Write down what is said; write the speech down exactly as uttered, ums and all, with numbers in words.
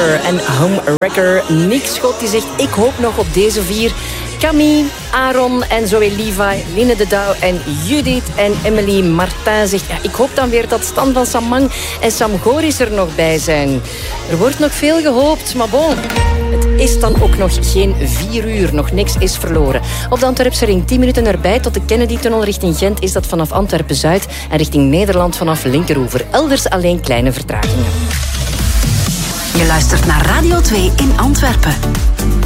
River en Homewrecker. Nick Schot die zegt, ik hoop nog op deze vier. Camille, Aaron en Zoe Levi, Line de Douw en Judith en Emily Martin zegt, ja, ik hoop dan weer dat Stan van Samang en Sam Goris er nog bij zijn. Er wordt nog veel gehoopt, maar bon, het is dan ook nog geen vier uur. Nog niks is verloren. Op de Antwerpse ring tien minuten erbij tot de Kennedy-tunnel richting Gent is dat vanaf Antwerpen-Zuid en richting Nederland vanaf Linkeroever. Elders alleen kleine vertragingen. Je luistert naar Radio twee in Antwerpen.